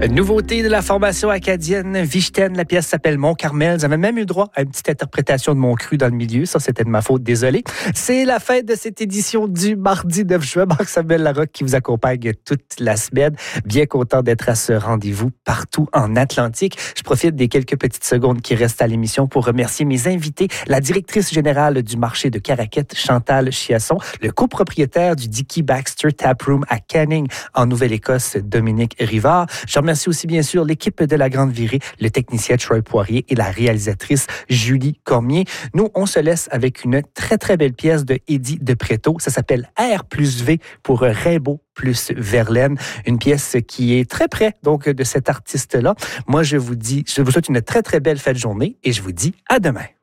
Nouveauté de la formation acadienne Vichten, la pièce s'appelle Mont Carmel. Vous avez même eu droit à une petite interprétation de Mon Cru dans le milieu. Ça, c'était de ma faute, désolé. C'est la fin de cette édition du mardi 9 juin. Marc-Samuel Larocque qui vous accompagne toute la semaine. Bien content d'être à ce rendez-vous partout en Atlantique. Je profite des quelques petites secondes qui restent à l'émission pour remercier mes invités. La directrice générale du marché de Caraquette, Chantal Chiasson, le copropriétaire du Dicky Baxter Taproom à Canning, en Nouvelle-Écosse, Dominique Rivard. Je remercie aussi, bien sûr, l'équipe de La Grande Virée, le technicien Troy Poirier et la réalisatrice Julie Cormier. Nous, on se laisse avec une très, très belle pièce de Eddie de Pretto. Ça s'appelle R plus V pour Rimbaud plus Verlaine. Une pièce qui est très près, donc, de cet artiste-là. Moi, je vous souhaite une très, très belle fête de journée et je vous dis à demain.